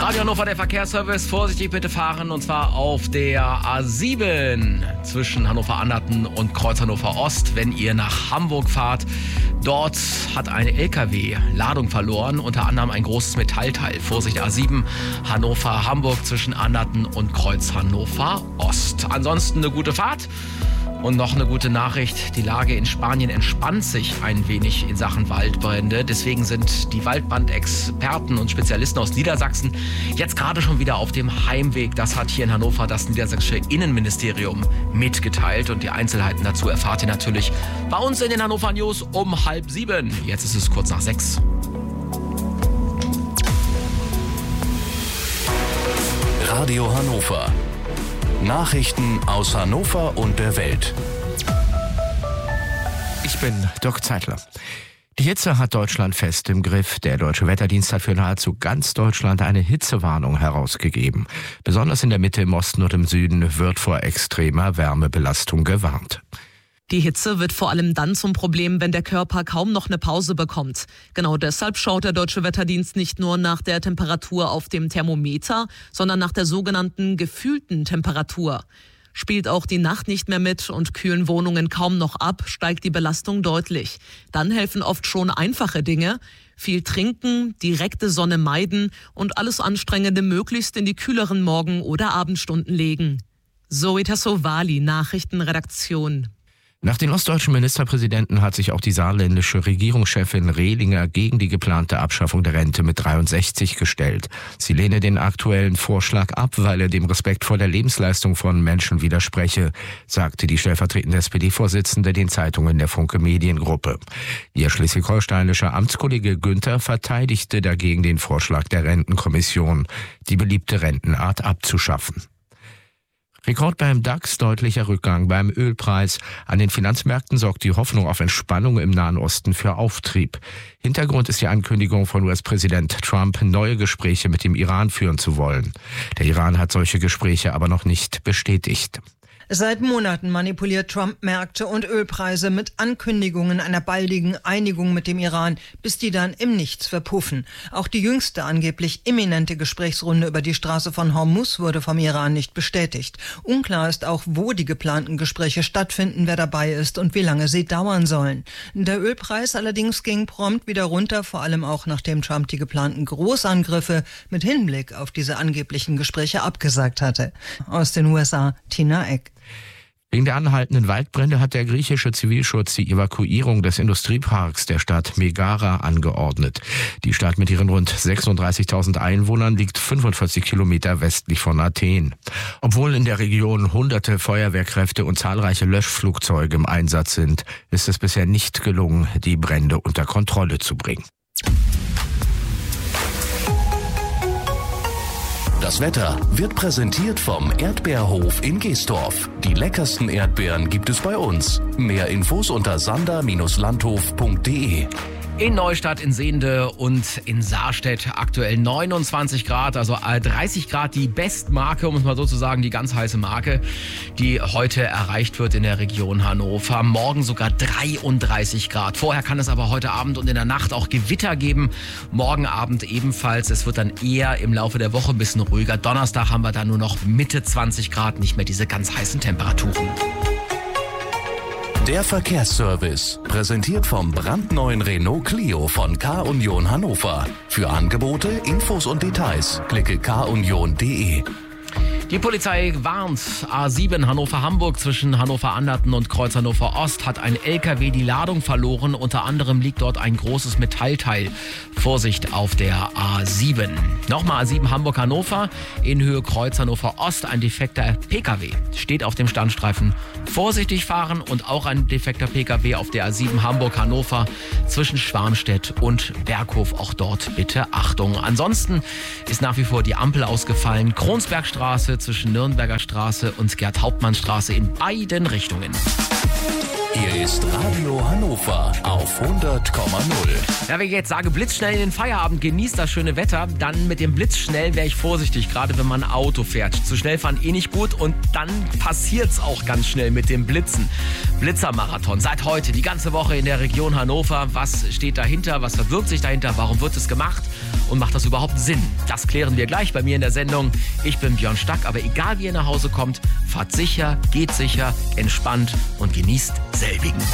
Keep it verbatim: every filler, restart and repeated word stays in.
Radio Hannover, der Verkehrsservice. Vorsichtig bitte fahren, und zwar auf der A sieben zwischen Hannover-Anderten und Kreuz Hannover Ost, wenn ihr nach Hamburg fahrt. Dort hat ein L K W Ladung verloren, unter anderem ein großes Metallteil. Vorsicht, A sieben Hannover-Hamburg zwischen Anderten und Kreuz Hannover Ost. Ansonsten eine gute Fahrt. Und noch eine gute Nachricht, die Lage in Spanien entspannt sich ein wenig in Sachen Waldbrände. Deswegen sind die Waldbrandexperten und Spezialisten aus Niedersachsen jetzt gerade schon wieder auf dem Heimweg. Das hat hier in Hannover das niedersächsische Innenministerium mitgeteilt. Und die Einzelheiten dazu erfahrt ihr natürlich bei uns in den Hannover News um halb sieben. Jetzt ist es kurz nach sechs. Radio Hannover. Nachrichten aus Hannover und der Welt. Ich bin Dirk Zeitler. Die Hitze hat Deutschland fest im Griff. Der Deutsche Wetterdienst hat für nahezu ganz Deutschland eine Hitzewarnung herausgegeben. Besonders in der Mitte, im Osten und im Süden wird vor extremer Wärmebelastung gewarnt. Die Hitze wird vor allem dann zum Problem, wenn der Körper kaum noch eine Pause bekommt. Genau deshalb schaut der Deutsche Wetterdienst nicht nur nach der Temperatur auf dem Thermometer, sondern nach der sogenannten gefühlten Temperatur. Spielt auch die Nacht nicht mehr mit und kühlen Wohnungen kaum noch ab, steigt die Belastung deutlich. Dann helfen oft schon einfache Dinge. Viel trinken, direkte Sonne meiden und alles Anstrengende möglichst in die kühleren Morgen- oder Abendstunden legen. Zoe Tassovali, Nachrichtenredaktion. Nach den ostdeutschen Ministerpräsidenten hat sich auch die saarländische Regierungschefin Rehlinger gegen die geplante Abschaffung der Rente mit dreiundsechzig gestellt. Sie lehne den aktuellen Vorschlag ab, weil er dem Respekt vor der Lebensleistung von Menschen widerspreche, sagte die stellvertretende S P D-Vorsitzende den Zeitungen der Funke Mediengruppe. Ihr schleswig-holsteinischer Amtskollege Günther verteidigte dagegen den Vorschlag der Rentenkommission, die beliebte Rentenart abzuschaffen. Rekord beim DAX, deutlicher Rückgang beim Ölpreis. An den Finanzmärkten sorgt die Hoffnung auf Entspannung im Nahen Osten für Auftrieb. Hintergrund ist die Ankündigung von U S-Präsident Trump, neue Gespräche mit dem Iran führen zu wollen. Der Iran hat solche Gespräche aber noch nicht bestätigt. Seit Monaten manipuliert Trump Märkte und Ölpreise mit Ankündigungen einer baldigen Einigung mit dem Iran, bis die dann im Nichts verpuffen. Auch die jüngste angeblich imminente Gesprächsrunde über die Straße von Hormuz wurde vom Iran nicht bestätigt. Unklar ist auch, wo die geplanten Gespräche stattfinden, wer dabei ist und wie lange sie dauern sollen. Der Ölpreis allerdings ging prompt wieder runter, vor allem auch nachdem Trump die geplanten Großangriffe mit Hinblick auf diese angeblichen Gespräche abgesagt hatte. Aus den U S A, Tina Eck. Wegen der anhaltenden Waldbrände hat der griechische Zivilschutz die Evakuierung des Industrieparks der Stadt Megara angeordnet. Die Stadt mit ihren rund sechsunddreißigtausend Einwohnern liegt fünfundvierzig Kilometer westlich von Athen. Obwohl in der Region hunderte Feuerwehrkräfte und zahlreiche Löschflugzeuge im Einsatz sind, ist es bisher nicht gelungen, die Brände unter Kontrolle zu bringen. Das Wetter wird präsentiert vom Erdbeerhof in Geesdorf. Die leckersten Erdbeeren gibt es bei uns. Mehr Infos unter sander Bindestrich landhof punkt de. In Neustadt, in Sehnde und in Saarstedt aktuell neunundzwanzig Grad, also dreißig Grad die Bestmarke, um es mal so zu sagen, die ganz heiße Marke, die heute erreicht wird in der Region Hannover. Morgen sogar dreiunddreißig Grad. Vorher kann es aber heute Abend und in der Nacht auch Gewitter geben. Morgen Abend ebenfalls. Es wird dann eher im Laufe der Woche ein bisschen ruhiger. Donnerstag haben wir dann nur noch Mitte zwanzig Grad, nicht mehr diese ganz heißen Temperaturen. Der Verkehrsservice, präsentiert vom brandneuen Renault Clio von K-Union Hannover. Für Angebote, Infos und Details klicke k union punkt de. Die Polizei warnt, A sieben Hannover-Hamburg zwischen Hannover-Anderten und Kreuz Hannover Ost hat ein L K W die Ladung verloren. Unter anderem liegt dort ein großes Metallteil. Vorsicht auf der A sieben. Nochmal A sieben Hamburg-Hannover in Höhe Kreuz Hannover Ost. Ein defekter P K W steht auf dem Standstreifen. Vorsichtig fahren und auch ein defekter P K W auf der A sieben Hamburg-Hannover zwischen Schwarnstedt und Berghof. Auch dort bitte Achtung. Ansonsten ist nach wie vor die Ampel ausgefallen. Kronsbergstraße zwischen Nürnberger Straße und Gerd-Hauptmann-Straße in beiden Richtungen. Hier ist Radio Hannover auf hundert Komma null. Ja, wenn ich jetzt sage, blitzschnell in den Feierabend, genießt das schöne Wetter, dann mit dem Blitzschnell wäre ich vorsichtig, gerade wenn man Auto fährt. Zu schnell fahren eh nicht gut und dann passiert's auch ganz schnell mit dem Blitzen. Blitzermarathon seit heute, die ganze Woche in der Region Hannover. Was steht dahinter? Was verbirgt sich dahinter? Warum wird es gemacht? Und macht das überhaupt Sinn? Das klären wir gleich bei mir in der Sendung. Ich bin Björn Stack, aber egal wie ihr nach Hause kommt, fahrt sicher, geht sicher, entspannt und genießt selbigen.